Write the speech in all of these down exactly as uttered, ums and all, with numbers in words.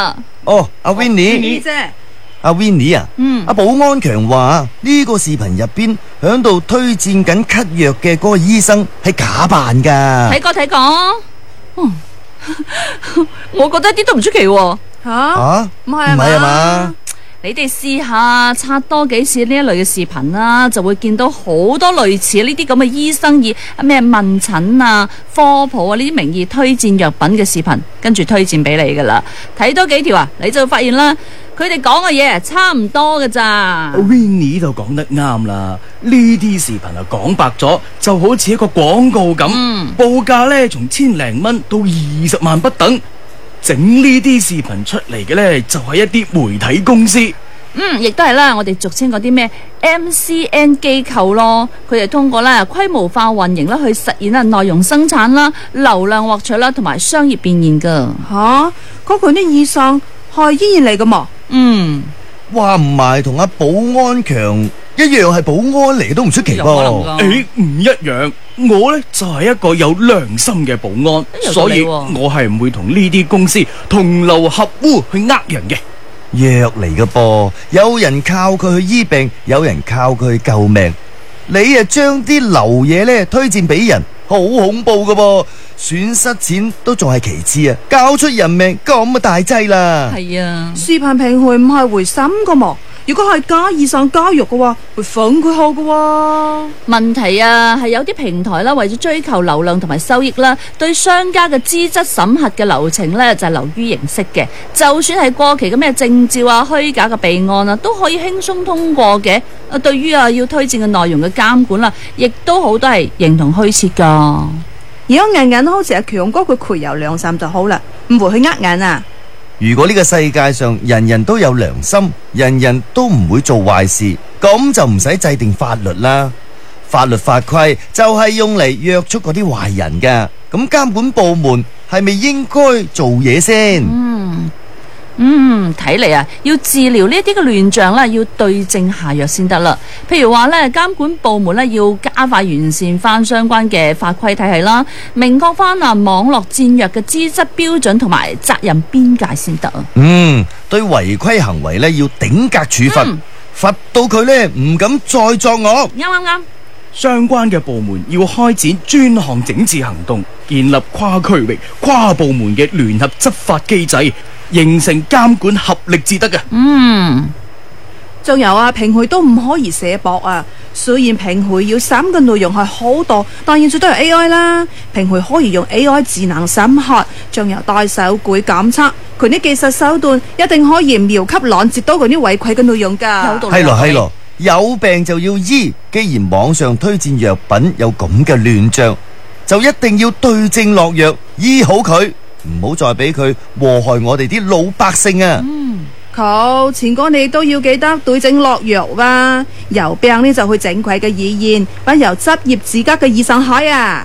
啦。 哦，阿 Winnie， 姐， 阿 Winnie 啊， 嗯， 阿保安強話呢個視頻入邊響度推薦緊咳藥嘅嗰個醫生係假扮噶。 睇過睇過，嗯，我覺得一啲都唔出奇喎。 吓啊， 唔係唔係啊嘛？ 你哋試下刷多幾次呢一類嘅視頻啦，就會見到好多類似呢啲咁嘅醫生以咩問診啊、科普啊呢啲名義推薦藥品嘅視頻，跟住推薦俾你噶啦。睇多幾條啊，你就會發現啦，佢哋講嘅嘢差唔多噶咋。 Winnie 就講得啱啦，呢啲視頻啊講白咗就好似一個廣告咁， 嗯報價呢從千零蚊到二十萬不等。整呢啲視頻出嚟嘅呢，就係一啲媒體公司。 嗯，亦都係啦，我哋俗稱嗰啲咩 M C N 機構咯，佢哋通過啦規模化運營啦，去實現啦內容生產啦、流量獲取啦，同埋商業變現噶。 吓，嗰佢啲醫生係醫院嚟噶嘛？ 嗯， 話唔埋同阿保安強一樣係保安嚟都唔出奇有可能噃。 㗎誒，唔一樣，我呢就係一個有良心嘅保安， 有道理喎所以我係唔會同呢啲公司同流合污去呃人嘅。 藥嚟嘅噃，有人靠佢去醫病，有人靠佢去救命。你啊將啲流嘢咧推薦俾人，好恐怖嘅噃，損失錢都仲係其次啊，交出人命咁啊大劑啦。 係啊。 視頻平台唔係回審噶嘛？如果係假醫生加藥嘅話，會封佢號嘅喎。 問題啊，係有啲平台啦，為咗追求流量同埋收益啦，對商家嘅資質審核嘅流程呢，就係流於形式嘅。就算係過期嘅咩證照啊、虛假嘅備案啊，都可以輕鬆通過嘅。啊，對於啊要推薦嘅內容嘅監管啦，亦都好多係形同虛設噶。 如果人人好似阿強哥佢攰有良心就好啦，唔會去呃人啊。 如果呢個世界上人人都有良心，人人都唔會做壞事，咁就唔使制定法律啦。法律法規就係用嚟約束嗰啲壞人噶。咁監管部門係咪應該做嘢先？ 嗯嗯，睇嚟啊，要治療呢啲嘅亂象啦，要對症下藥先得啦。譬如話咧，監管部門咧要加快完善翻相關嘅法規體系啦，明確翻啊網絡戰略嘅資質標準同埋責任邊界先得啊。 嗯，對違規行為咧要頂格處罰， 嗯罰到佢咧唔敢再作惡。 啱啱啱。 相關嘅部門要開展專項整治行動，建立跨區域、跨部門嘅聯合執法機制，形成監管合力至得嘅。 嗯， 仲有啊，平台都唔可以寫薄啊。雖然平台要審嘅內容係好多，但現在都係 A I 啦。平台可以用 A I 智能審核，仲有大數據監測，佢啲技術手段一定可以秒級攔截到嗰啲違規嘅內容噶。 有道理係咯係咯，有病就要醫。既然網上推薦藥品有咁嘅亂象，就一定要對症落藥，醫好佢，唔好再俾佢禍害我哋啲老百姓啊！ 好，前哥你都要記得對症落藥啊！有病呢就去正規嘅醫院，不由執業資格嘅醫生開啊！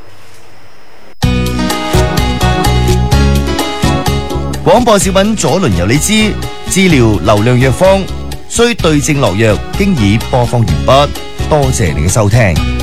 廣播小品左輪由你知，治療流量藥方需對症落藥，經已播放完畢，多謝你嘅收聽。